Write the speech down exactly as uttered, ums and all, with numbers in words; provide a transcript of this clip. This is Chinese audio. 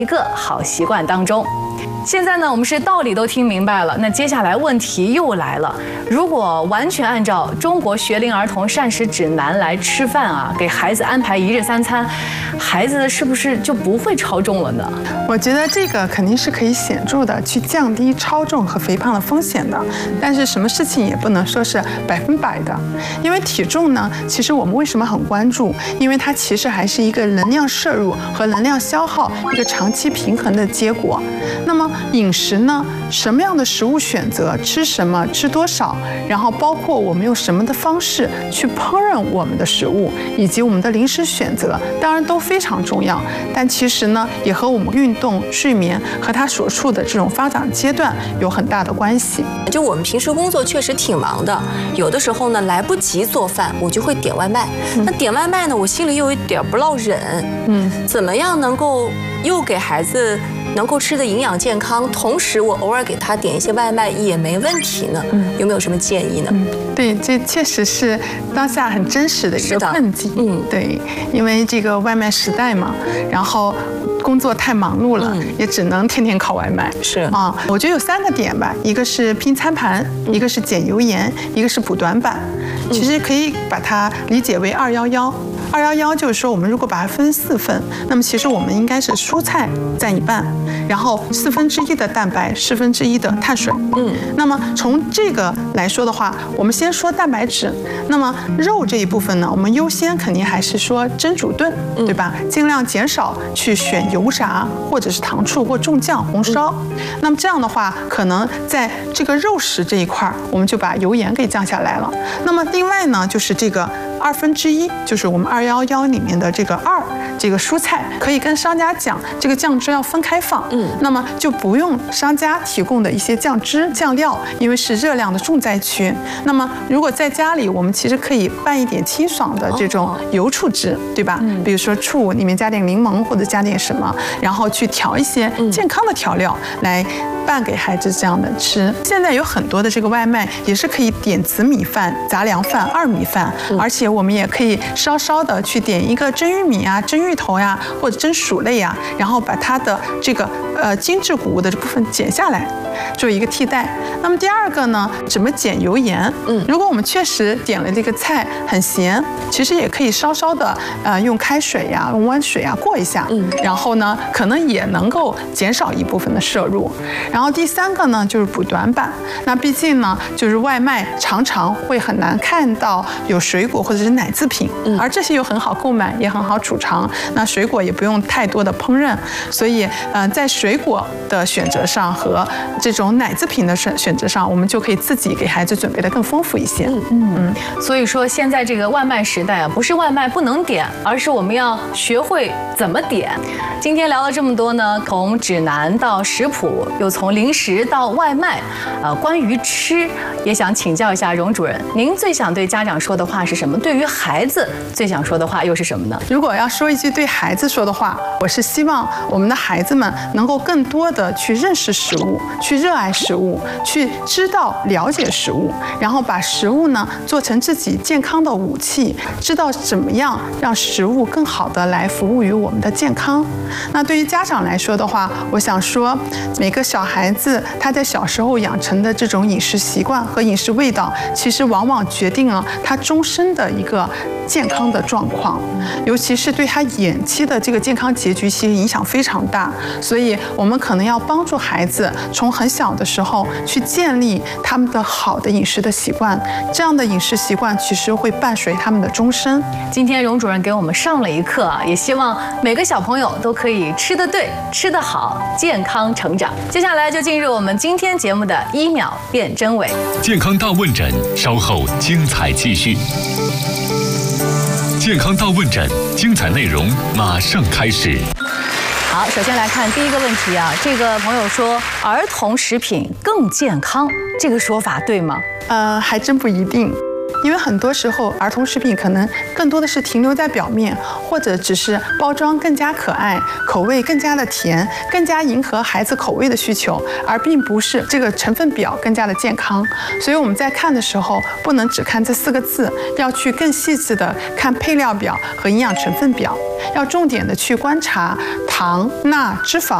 一个好习惯当中。现在呢，我们是道理都听明白了，那接下来问题又来了。如果完全按照中国学龄儿童膳食指南来吃饭啊，给孩子安排一日三餐，孩子是不是就不会超重了呢？ 我觉得这个肯定是可以显著的去降低超重和肥胖的风险的。但是什么事情也不能说是百分百的，因为体重呢，其实我们为什么很关注？因为它其实还是一个能量摄入和能量消耗一个长期平衡的结果。那么饮食呢，什么样的食物选择，吃什么，吃多少，然后包括我们用什么的方式去烹饪我们的食物，以及我们的零食选择，当然都非常重要。但其实呢，也和我们运动、睡眠和他所处的这种发展阶段有很大的关系。 就我们平时工作确实挺忙的，有的时候呢来不及做饭，我就会点外卖。嗯、那点外卖呢，我心里又有一点不落忍。嗯，怎么样能够又给孩子能够吃的营养健康，同时我偶尔给他点一些外卖也没问题呢？嗯，有没有什么建议呢？ 嗯，对，这确实是当下很真实的一个困境。嗯，对，因为这个外卖时代嘛，然后工作太忙碌了，嗯、也只能天天靠外卖。 是啊，我觉得有三个点吧，一个是拼餐盘，一个是减油盐，一个是补短板。其实可以把它理解为二幺幺。二幺幺就是说，我们如果把它分四份，那么其实我们应该是蔬菜占一半，然后四分之一的蛋白，四分之一的碳水。嗯，那么从这个来说的话，我们先说蛋白质。那么肉这一部分呢，我们优先肯定还是说蒸煮炖，对吧？尽量减少去选油炸或者是糖醋或重酱红烧。那么这样的话，可能在这个肉食这一块，我们就把油盐给降下来了。那么另外呢，就是这个二分之一，就是我们二幺幺里面的这个二，这个蔬菜可以跟商家讲，这个酱汁要分开放。嗯，那么就不用商家提供的一些酱汁、酱料，因为是热量的重灾区。那么如果在家里，我们其实可以拌一点清爽的这种油醋汁，对吧？嗯，比如说醋里面加点柠檬或者加点什么，然后去调一些健康的调料来拌给孩子这样的吃。现在有很多的这个外卖也是可以点紫米饭、杂粮饭、二米饭，而且我们也可以稍稍的去点一个蒸玉米啊、蒸芋头呀、啊，或者蒸薯类呀、啊，然后把它的这个呃精致谷物的这部分减下来，做一个替代。那么第二个呢，怎么减油盐？嗯，如果我们确实点了这个菜很咸，其实也可以稍稍的呃用开水呀、用温水啊过一下，嗯，然后呢，可能也能够减少一部分的摄入。然后第三个呢，就是补短板。那毕竟呢，就是外卖常常会很难看到有水果或者是奶制品，嗯，而这些又很好购买，也很好储藏。那水果也不用太多的烹饪，所以呃，在水果的选择上和这种奶制品的选选择上，我们就可以自己给孩子准备的更丰富一些。嗯嗯。所以说，现在这个外卖时代啊，不是外卖不能点，而是我们要学会怎么点。今天聊了这么多呢，从指南到食谱，又从零食到外卖，呃，关于吃，也想请教一下荣主任，您最想对家长说的话是什么？对于孩子最想说的话又是什么呢？ 如果要说一句对孩子说的话，我是希望我们的孩子们能够更多的去认识食物，去热爱食物，去知道了解食物，然后把食物呢做成自己健康的武器，知道怎么样让食物更好的来服务于我们的健康。那对于家长来说的话，我想说，每个小孩子他在小时候养成的这种饮食习惯和饮食味道，其实往往决定了他终身的一个健康的状况，尤其是对他远期的这个健康结局，其实影响非常大。所以我们可能要帮助孩子从很小的时候去建立他们的好的饮食的习惯，这样的饮食习惯其实会伴随他们的终身。 今天荣主任给我们上了一课啊，也希望每个小朋友都可以吃得对、吃得好，健康成长。接下来就进入我们今天节目的一秒辨真伪。 健康大问诊，稍后精彩继续。健康大问诊，精彩内容马上开始。 好，首先来看第一个问题啊，这个朋友说儿童食品更健康，这个说法对吗？ 呃，还真不一定。 因为很多时候儿童食品可能更多的是停留在表面，或者只是包装更加可爱，口味更加的甜，更加迎合孩子口味的需求，而并不是这个成分表更加的健康。所以我们在看的时候，不能只看这四个字，要去更细致的看配料表和营养成分表，要重点的去观察糖、钠、脂肪